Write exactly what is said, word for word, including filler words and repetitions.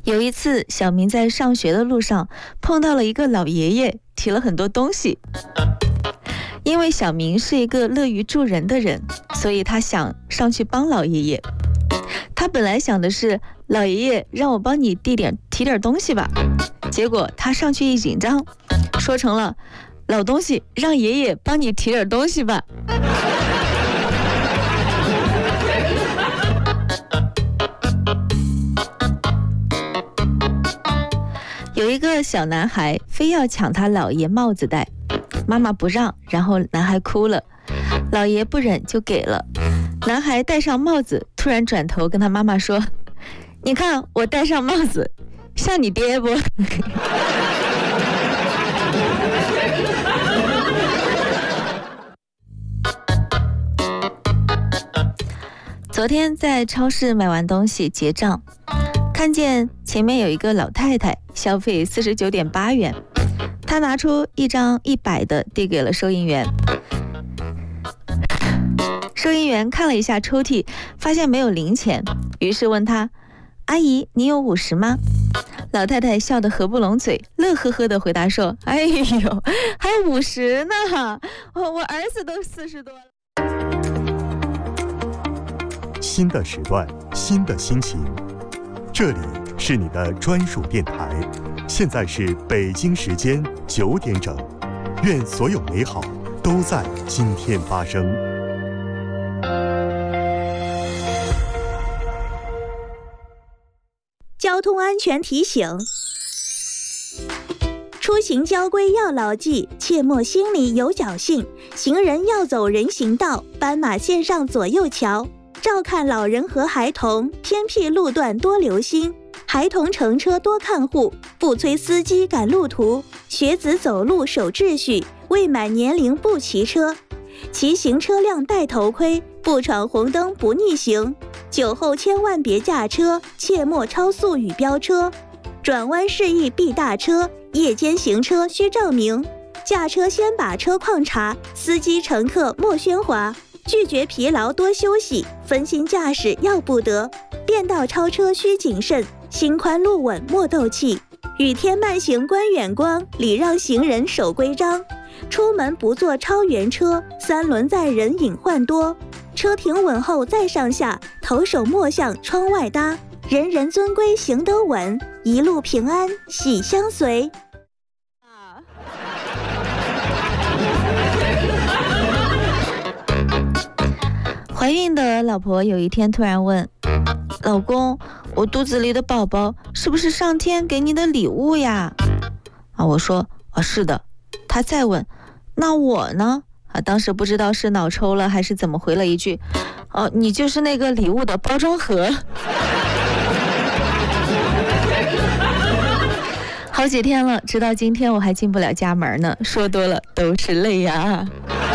有一次，小明在上学的路上碰到了一个老爷爷，提了很多东西。因为小明是一个乐于助人的人，所以他想上去帮老爷爷。他本来想的是，老爷爷让我帮你递点提点东西吧，结果他上去一紧张，说成了老东西让爷爷帮你提点东西吧。有一个小男孩非要抢他姥爷帽子戴，妈妈不让，然后男孩哭了，姥爷不忍就给了。男孩戴上帽子，突然转头跟他妈妈说：“你看我戴上帽子，像你爹不？”昨天在超市买完东西结账，看见前面有一个老太太消费四十九点八元，她拿出一张一百的递给了收银员。收银员看了一下抽屉，发现没有零钱，于是问她：“阿姨，你有五十吗？”老太太笑得合不拢嘴，乐呵呵地回答说：“哎呦，还有五十呢，我我儿子都四十多了。” 新的时段，新的心情，这里是你的专属电台。现在是北京时间九点整，愿所有美好都在今天发生。 交通安全提醒：出行交规要牢记，切莫心里有侥幸。行人要走人行道，斑马线上左右瞧。照看老人和孩童，偏僻路段多留心。孩童乘车多看护，不催司机赶路途。学子走路守秩序，未满年龄不骑车。骑行车辆戴头盔，不闯红灯不逆行。酒后千万别驾车，切莫超速与飙车。转弯示意避大车，夜间行车需照明。驾车先把车况查，司机乘客莫喧哗。拒绝疲劳多休息，分心驾驶要不得。变道超车需谨慎，心宽路稳莫斗气。雨天慢行观远光，礼让行人守规章。出门不坐超员车，三轮载人隐患多。车停稳后再上下，头手莫向窗外搭。人人遵规行得稳，一路平安喜相随。 怀孕的老婆有一天突然问：“老公，我肚子里的宝宝是不是上天给你的礼物呀？”啊，我说：“啊，是的。”他再问：“那我呢？”啊，当时不知道是脑抽了还是怎么，回了一句：“哦，你就是那个礼物的包装盒。”好几天了，直到今天我还进不了家门呢，说多了都是泪呀。